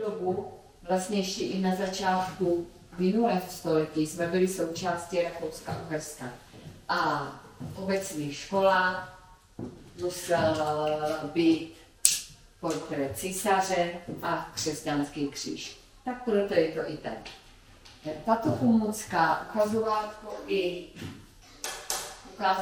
dobu, vlastně ještě i na začátku minulého století, jsme byli součástí Rakouska-Uherska. A v obecných školách musel být portrét císaře a křesťanský kříž. Tak proto je to i tak. Tato pomůcka ukazovátko i